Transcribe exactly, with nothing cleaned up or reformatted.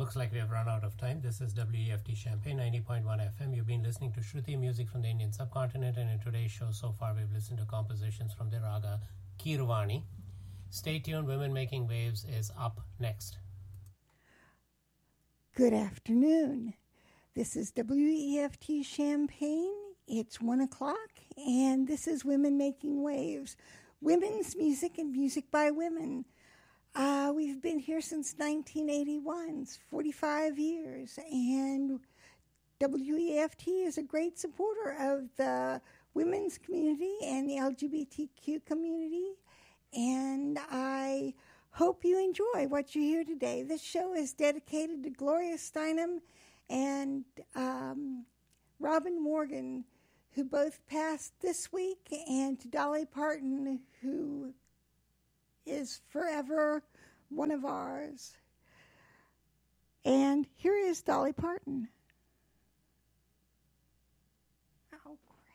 looks like we have run out of time. This is W E F T Champaign, ninety point one F M. You've been listening to Shruti music from the Indian subcontinent, and in today's show so far we've listened to compositions from the raga Kirvani. Stay tuned, Women Making Waves is up next. Good afternoon. This is W E F T Champaign. It's one o'clock, and this is Women Making Waves. Women's music and music by women. Uh, we've been here since nineteen eighty-one, it's forty-five years, and W E F T is a great supporter of the women's community and the L G B T Q community, and I hope you enjoy what you hear today. This show is dedicated to Gloria Steinem and um, Robin Morgan, who both passed this week, and to Dolly Parton, who is forever one of ours. And here is Dolly Parton. Oh, crap.